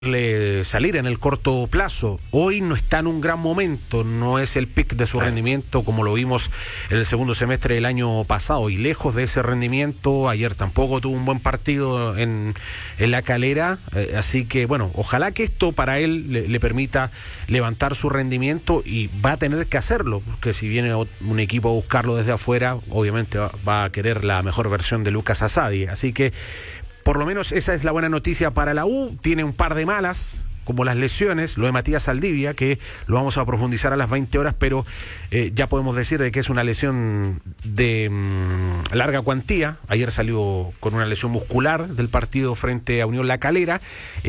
salir en el corto plazo. Hoy no está en un gran momento, no es el pic de su rendimiento como lo vimos en el segundo semestre del año pasado, y lejos de ese rendimiento. Ayer tampoco tuvo un buen partido en La Calera, así que bueno, ojalá que esto para él le permita levantar su rendimiento, y va a tener que hacerlo, porque si viene un equipo a buscarlo desde afuera, obviamente va a querer la mejor versión de Lucas Asadi, así que por lo menos esa es la buena noticia para la U. Tiene un par de malas, como las lesiones, lo de Matías Saldivia, que lo vamos a profundizar a las 20 horas, pero ya podemos decir de que es una lesión de larga cuantía. Ayer salió con una lesión muscular del partido frente a Unión La Calera,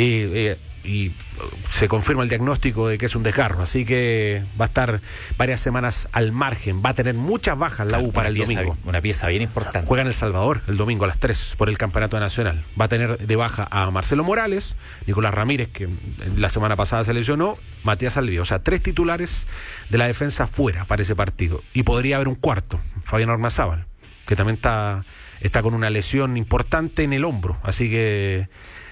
y se confirma el diagnóstico de que es un desgarro, así que va a estar varias semanas al margen. Va a tener muchas bajas la U para el domingo. Una pieza bien importante. Juega en El Salvador el domingo a las 3 por el Campeonato Nacional. Va a tener de baja a Marcelo Morales, Nicolás Ramírez, que la semana pasada se lesionó, Matías Saldivia. O sea, 3 titulares de la defensa fuera para ese partido. Y podría haber un cuarto, Fabián Ormazábal, que también está con una lesión importante en el hombro, así que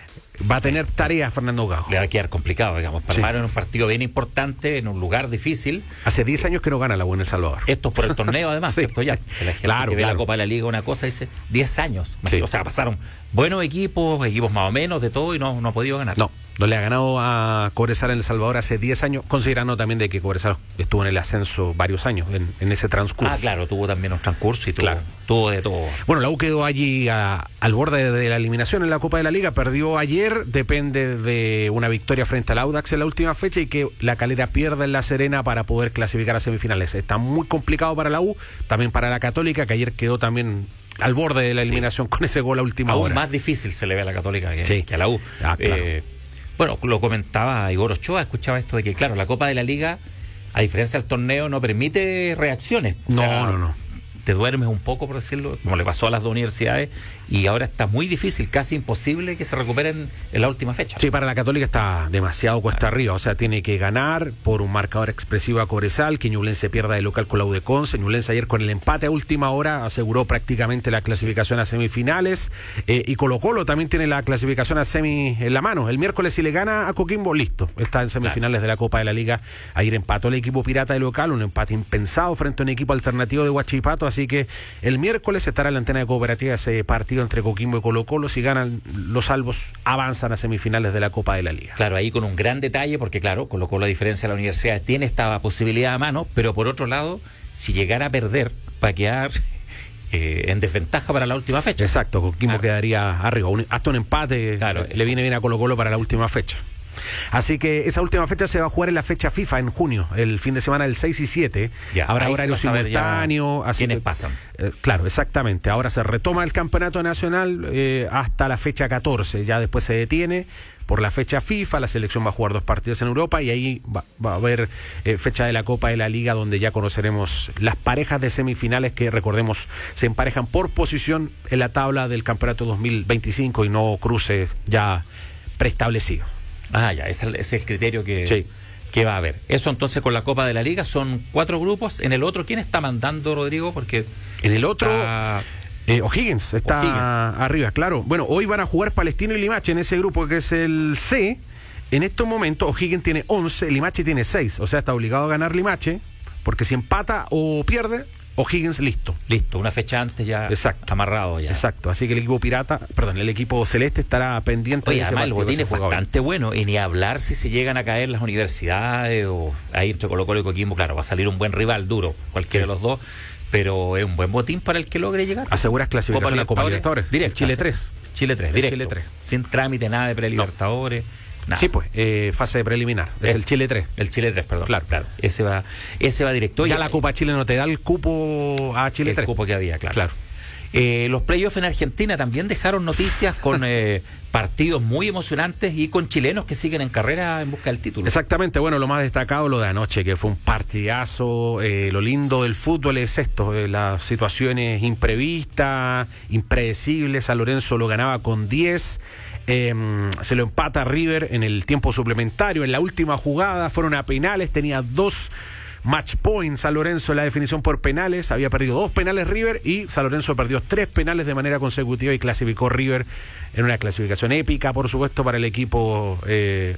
va a tener tarea Fernando Gago. Le va a quedar complicado, digamos, para armar en un partido bien importante, en un lugar difícil. Hace 10 años que no gana la U en El Salvador. Esto es por el torneo, además, sí. ¿cierto? Ya, que la gente claro, que ve la Copa de la Liga una cosa dice, 10 años. Sí. O sea, pasaron buenos equipos más o menos, de todo, y no ha podido ganar. No le ha ganado a Cobresal en El Salvador hace 10 años, considerando también de que Cobresal estuvo en el ascenso varios años en ese transcurso. Claro, tuvo también un transcurso y tuvo de todo. Bueno, la U quedó allí al borde de la eliminación en la Copa de la Liga, perdió ayer, depende de una victoria frente al Audax en la última fecha, y que La Calera pierda en La Serena para poder clasificar a semifinales. Está muy complicado para la U, también para la Católica, que ayer quedó también al borde de la eliminación con ese gol a última hora. Aún más difícil se le ve a la Católica que a la U. Claro. Bueno, lo comentaba Igor Ochoa, escuchaba esto de que, claro, la Copa de la Liga, a diferencia del torneo, no permite reacciones. No. Te duermes un poco, por decirlo, como le pasó a las dos universidades, y ahora está muy difícil, casi imposible que se recuperen en la última fecha. Sí, para la Católica está demasiado cuesta arriba, o sea, tiene que ganar por un marcador expresivo a Cobresal, que Ñublense pierda de local con la U de Conce. Ñublense ayer con el empate a última hora aseguró prácticamente la clasificación a semifinales, y Colo-Colo también tiene la clasificación a semi en la mano. El miércoles, si le gana a Coquimbo, listo, está en semifinales de la Copa de la Liga. Ayer empató el equipo pirata de local, un empate impensado frente a un equipo alternativo de Huachipato, así que el miércoles estará en la antena de Cooperativa ese partido entre Coquimbo y Colo-Colo. Si ganan los salvos, avanzan a semifinales de la Copa de la Liga. Claro, ahí con un gran detalle, porque claro, Colo-Colo, a diferencia de la universidad, tiene esta posibilidad a mano, pero por otro lado, si llegara a perder, va a quedar en desventaja para la última fecha. Exacto, Coquimbo quedaría arriba. Hasta un empate le viene bien a Colo-Colo para la última fecha. Así que esa última fecha se va a jugar en la fecha FIFA en junio, el fin de semana del 6 y 7. Habrá horario simultáneo. ¿Quiénes pasan? Claro, exactamente. Ahora se retoma el campeonato nacional hasta la fecha 14. Ya después se detiene por la fecha FIFA. La selección va a jugar 2 partidos en Europa, y ahí va a haber fecha de la Copa de la Liga, donde ya conoceremos las parejas de semifinales, que recordemos se emparejan por posición en la tabla del campeonato 2025 y no cruces ya preestablecidos. Ese es el criterio que va a haber. Eso entonces con la Copa de la Liga son 4 grupos. En el otro, ¿quién está mandando, Rodrigo? Porque en el otro O'Higgins está arriba, claro. Bueno, hoy van a jugar Palestino y Limache en ese grupo, que es el C. En estos momentos O'Higgins tiene 11, Limache tiene 6. O sea, está obligado a ganar Limache, porque si empata o pierde, O'Higgins listo, una fecha antes ya. Exacto. Amarrado ya. Exacto, así que el equipo celeste estará pendiente. Oye, además el botín es bastante bueno, y ni hablar si se llegan a caer las universidades, o ahí entre Colo-Colo y Coquimbo, claro, va a salir un buen rival duro, cualquiera de los dos, pero es un buen botín para el que logre llegar. Aseguras clasificación a la Copa Libertadores. Directo. Chile 3, directo. Chile 3. Sin trámite, nada de pre-Libertadores. Nada. Sí, pues, fase preliminar. Es el Chile 3. El Chile 3, perdón. Claro. Ese va directo. Ya la Copa Chile no te da el cupo a Chile 3. El cupo que había, claro. Los playoffs en Argentina también dejaron noticias con partidos muy emocionantes y con chilenos que siguen en carrera en busca del título. Exactamente, bueno, lo más destacado lo de anoche, que fue un partidazo. Lo lindo del fútbol es esto, las situaciones imprevistas, impredecibles. San Lorenzo lo ganaba con 10. Se lo empata River en el tiempo suplementario, en la última jugada, fueron a penales, tenía 2 match point San Lorenzo en la definición por penales. Había perdido 2 penales River y San Lorenzo perdió 3 penales de manera consecutiva y clasificó River en una clasificación épica, por supuesto, para el equipo